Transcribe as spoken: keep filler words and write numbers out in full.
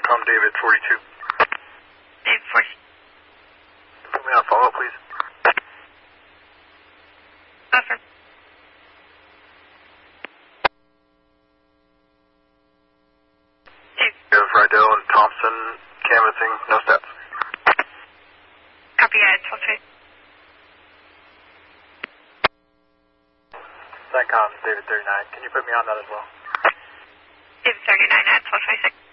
Tom, David forty-two. David forty-two. Put me on follow, please. Buffer. Dave. We have Rydell and Thompson canvassing, no steps. Copy, I twelve twenty. CENTCOM, David thirty-nine. Can you put me on that as well? David thirty-nine at twelve twenty-six.